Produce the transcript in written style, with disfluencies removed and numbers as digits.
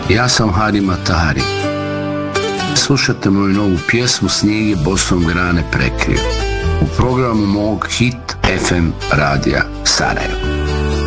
Ja sam Harima Tahari. Slušajte moju novu pjesmu Snijeg je bosom grane prekrio u programu mog Hit FM radija Sarajevo.